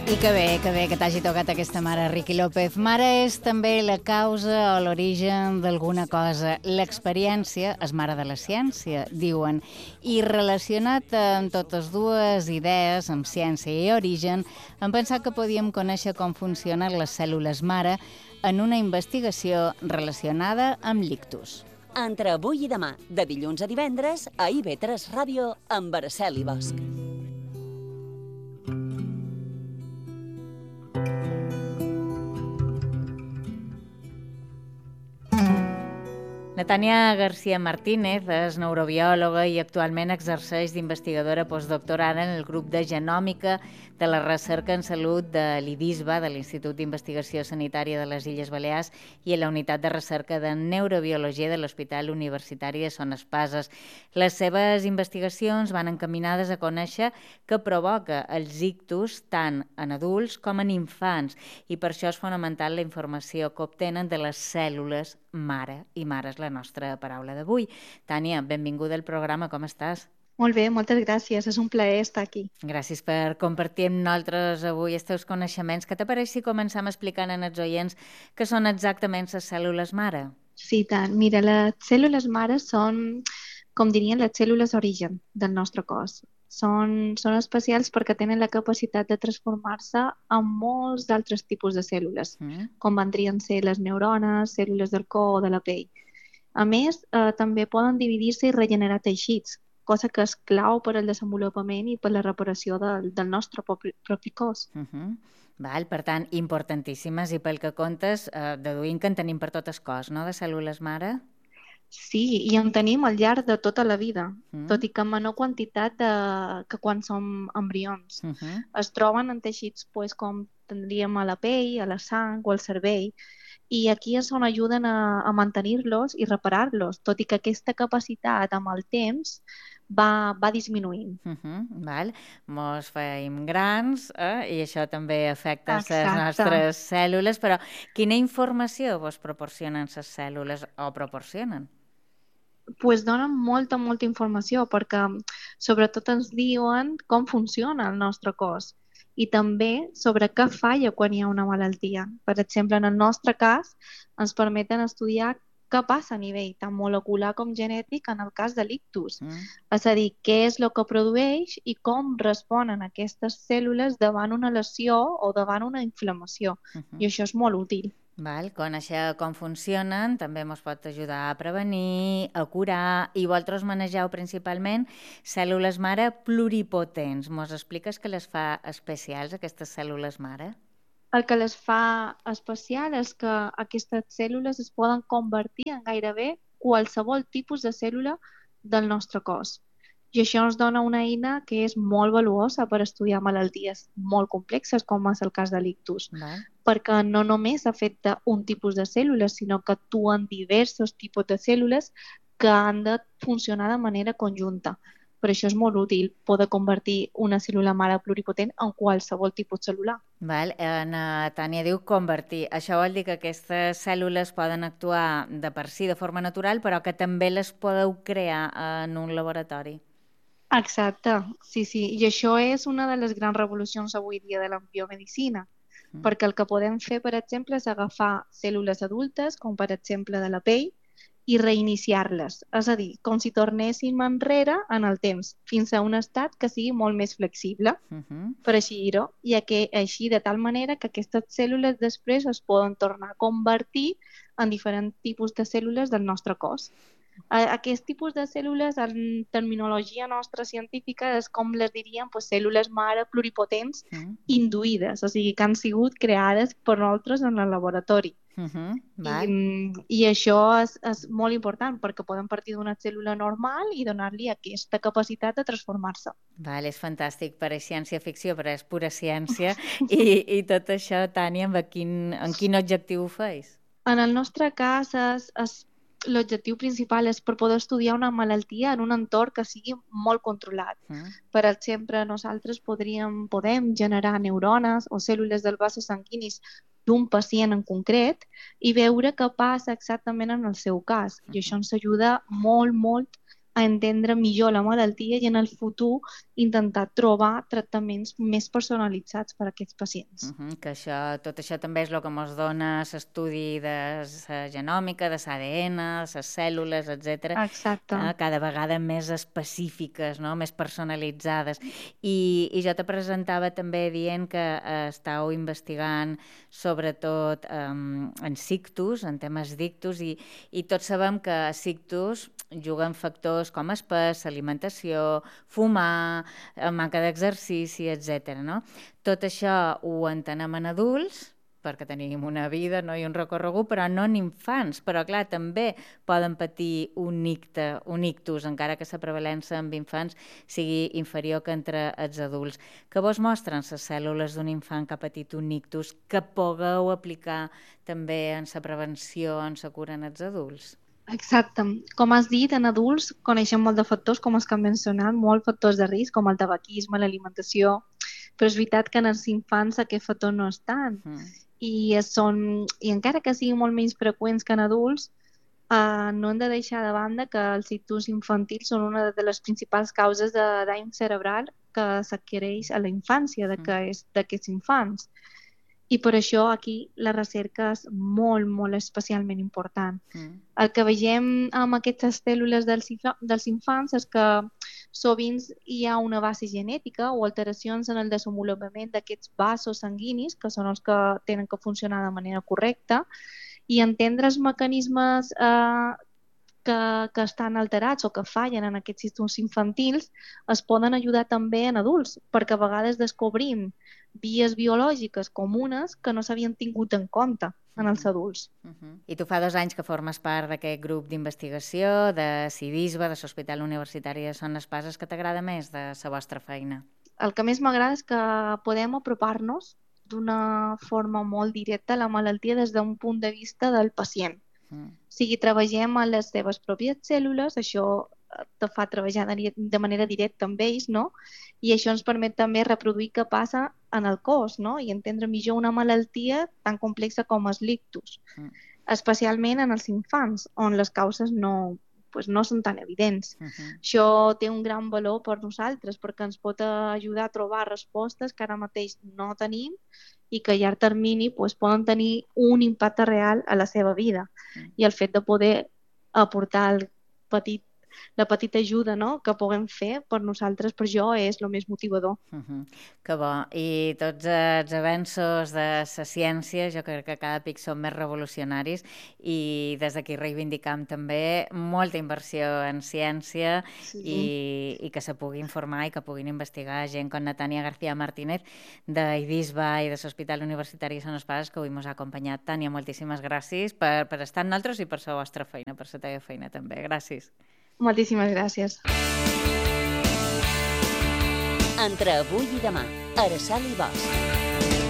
I que bé que t'hagi tocat aquesta mare, Riqui López. Mare és també la causa o l'origen d'alguna cosa. L'experiència és mare de la ciència, diuen. I relacionat amb totes dues idees, amb ciència i origen, hem pensat que podíem conèixer com funcionen les cèl·lules mare en una investigació relacionada amb l'ictus. Entre avui i demà, de dilluns a divendres, a IB3 Ràdio, amb Araceli Bosch. La Tània García Martínez és neurobiòloga i actualment exerceix d'investigadora postdoctorada en el grup de genòmica de la recerca en salut de l'IDISBA, de l'Institut d'Investigació Sanitària de les Illes Balears, i a la unitat de recerca de neurobiologia de l'Hospital Universitari de Son Espases. Les seves investigacions van encaminades a conèixer què provoca els ictus tant en adults com en infants, i per això és fonamental la informació que obtenen de les cèl·lules mare, i mare és la nostra paraula d'avui. Tània, benvinguda al programa, com estàs? Molt bé, moltes gràcies, és un plaer estar aquí. Gràcies per compartir amb nosaltres avui els teus coneixements. Què t'apareix si començam explicant als oients què són exactament les cèl·lules mare? Sí, tant. Mira, les cèl·lules mare són, com dirien, les cèl·lules origen del nostre cos. Són especials perquè tenen la capacitat de transformar-se en molts d'altres tipus de cèl·lules, com vendrien ser les neurones, cèl·lules del cor o de la pell. A més, també poden dividir-se i regenerar teixits, cosa que és clau per al desenvolupament i per la reparació del nostre propi cos. Per tant, importantíssimes, i pel que contes, deduïm que en tenim per tot el cos, no?, de cèl·lules mare? Sí, i en tenim al llarg de tota la vida, tot i que en menor quantitat que quan som embrions. Es troben en teixits com tindríem a la pell, a la sang o al cervell, i aquí és on ajuden a mantenir-los i reparar-los, tot i que aquesta capacitat amb el temps va disminuint. Mos feim grans, i això també afecta les Exacte. nostres cèl·lules, però quina informació vos proporcionen les cèl·lules o proporcionen? Donen molta informació perquè sobretot ens diuen com funciona el nostre cos i també sobre què falla quan hi ha una malaltia. Per exemple, en el nostre cas, ens permeten estudiar què passa a nivell tant molecular com genètic en el cas de l'ictus. És a dir, què és el que produeix i com responen aquestes cèl·lules davant una lesió o davant una inflamació. I això és molt útil. Conèixer com funcionen també ens pot ajudar a prevenir, a curar, i vosaltres manegeu principalment cèl·lules mare pluripotents. Mos expliques què les fa especials, aquestes cèl·lules mare? El que les fa especial és que aquestes cèl·lules es poden convertir en gairebé qualsevol tipus de cèl·lula del nostre cos. I això ens dona una eina que és molt valuosa per estudiar malalties molt complexes, com és el cas de l'ictus. Perquè no només afecta un tipus de cèl·lules, sinó que actuen diversos tipus de cèl·lules que han de funcionar de manera conjunta. Per això és molt útil poder convertir una cèl·lula mare pluripotent en qualsevol tipus cel·lular. Tània diu convertir. Això vol dir que aquestes cèl·lules poden actuar de per si, de forma natural, però que també les podeu crear en un laboratori. Exacte, sí. I això és una de les grans revolucions avui dia de la biomedicina, perquè el que podem fer, per exemple, és agafar cèl·lules adultes, com per exemple de la pell, i reiniciar-les. És a dir, com si tornéssim enrere en el temps, fins a un estat que sigui molt més flexible, per així dir-ho, i així de tal manera que aquestes cèl·lules després es poden tornar a convertir en diferents tipus de cèl·lules del nostre cos. Aquest tipus de cèl·lules, en terminologia nostra científica, és com les diríem cèl·lules mare pluripotents induïdes, o sigui, que han sigut creades per nosaltres en el laboratori. I això és molt important perquè podem partir d'una cèl·lula normal i donar-li aquesta capacitat de transformar-se. És fantàstic, pareix ciència-ficció, però és pura ciència. I tot això, Tània, en quin objectiu ho feis? En el nostre cas, l'objectiu principal és per poder estudiar una malaltia en un entorn que sigui molt controlat. Per exemple, nosaltres podem generar neurones o cèl·lules dels vasos sanguinis d'un pacient en concret i veure què passa exactament en el seu cas. I això ens ajuda molt a entendre millor la malaltia i en el futur intentar trobar tractaments més personalitzats per a aquests pacients. Que tot això també és el que ens dona l'estudi de la genòmica, de l'ADN, de les cèl·lules, etc. Exacte. Cada vegada més específiques, no? Més personalitzades. I jo te presentava també dient que estàu investigant sobretot en ictus, en temes d'ictus, i tots sabem que a ictus juguen factors com el pes, alimentació, fumar, manca d'exercici, etc. No? Tot això ho entenem en adults, perquè tenim una vida, no? I un recorregut, però no en infants. Però, clar, també poden patir un ictus, encara que la prevalença en infants sigui inferior que entre els adults. Què vos mostren les cèl·lules d'un infant que ha patit un ictus que pugueu aplicar també en la prevenció, en la cura en els adults? Exacte. Com has dit, en adults coneixem molt de factors, com els que hem mencionat, molts factors de risc, com el tabaquisme, l'alimentació, però és veritat que en els infants aquest factor no és tant. I encara que siguin molt menys freqüents que en adults, no hem de deixar de banda que els ictus infantils són una de les principals causes de dany cerebral que s'adquireix a la infància d'aquests infants. I per això aquí la recerca és molt, molt especialment important. El que veiem amb aquestes cèl·lules dels infants és que sovint hi ha una base genètica o alteracions en el desenvolupament d'aquests vasos sanguinis, que són els que tenen que funcionar de manera correcta, i entendre els mecanismes que estan alterats o que fallen en aquests ictus infantils es poden ajudar també en adults, perquè a vegades descobrim vies biològiques comunes que no s'havien tingut en compte en els adults. I tu fa 2 anys que formes part d'aquest grup d'investigació de CIDISBA, de l'Hospital Universitari de Son Espases. Què t'agrada més de la vostra feina? El que més m'agrada és que podem apropar-nos d'una forma molt directa a la malaltia des d'un punt de vista del pacient. O sigui, treballem a les seves pròpies cèl·lules, això te fa treballar de manera directa amb ells, no? I això ens permet també reproduir què passa en el cos, no? I entendre millor una malaltia tan complexa com és l'ictus, especialment en els infants, on les causes no són tan evidents. Això té un gran valor per nosaltres perquè ens pot ajudar a trobar respostes que ara mateix no tenim i que a llarg termini poden tenir un impacte real a la seva vida. I el fet de poder aportar la petita ajuda, no?, que puguem fer per nosaltres, per jo, és el més motivador. Que bo. I tots els avenços de la ciència jo crec que cada pic són més revolucionaris i des d'aquí reivindicam també molta inversió en ciència i que se pugui informar i que puguin investigar gent com Natània García Martínez d'IDISBA i de l'Hospital Universitari de Son Espases, que avui ens ha acompanyat. Tània, moltíssimes gràcies per estar amb nosaltres i per la vostra feina, per la teva feina també. Gràcies. Moltíssimes gràcies. Entre avui i demà, Araceli Bosch.